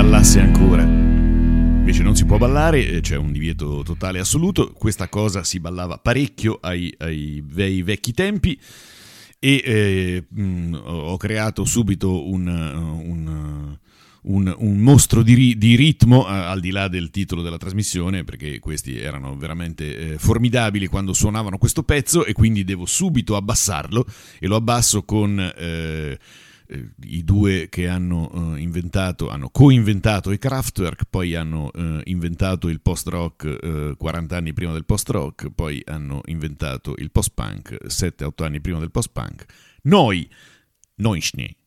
ballasse ancora. Invece non si può ballare, c'è un divieto totale assoluto. Questa cosa si ballava parecchio ai vecchi tempi e ho creato subito un mostro di ritmo, al di là del titolo della trasmissione, perché questi erano veramente formidabili quando suonavano questo pezzo, e quindi devo subito abbassarlo, e lo abbasso con i due che hanno coinventato i Kraftwerk, poi hanno inventato il post-rock 40 anni prima del post-rock, poi hanno inventato il post-punk 7-8 anni prima del post-punk. Noi Schnee.